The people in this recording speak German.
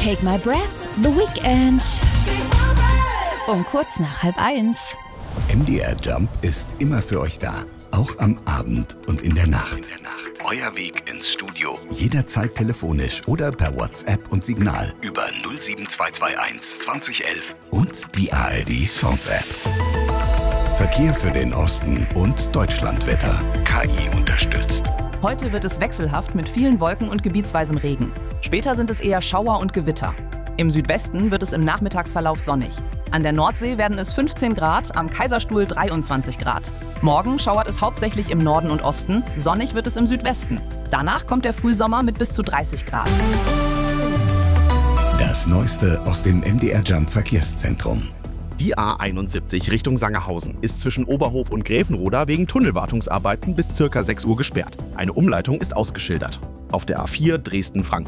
Take My Breath, The Weeknd. Um kurz nach 12:30. MDR Jump ist immer für euch da. Auch am Abend und in der Nacht. Euer Weg ins Studio. Jederzeit telefonisch oder per WhatsApp und Signal über 07221 2011 und die ARD Songs App. Verkehr für den Osten und Deutschlandwetter. KI unterstützt. Heute wird es wechselhaft mit vielen Wolken und gebietsweisem Regen. Später sind es eher Schauer und Gewitter. Im Südwesten wird es im Nachmittagsverlauf sonnig. An der Nordsee werden es 15 Grad, am Kaiserstuhl 23 Grad. Morgen schauert es hauptsächlich im Norden und Osten, sonnig wird es im Südwesten. Danach kommt der Frühsommer mit bis zu 30 Grad. Das Neueste aus dem MDR Jump Verkehrszentrum. Die A71 Richtung Sangerhausen ist zwischen Oberhof und Gräfenroda wegen Tunnelwartungsarbeiten bis ca. 6 Uhr gesperrt. Eine Umleitung ist ausgeschildert. Auf der A4 Dresden-Frankfurt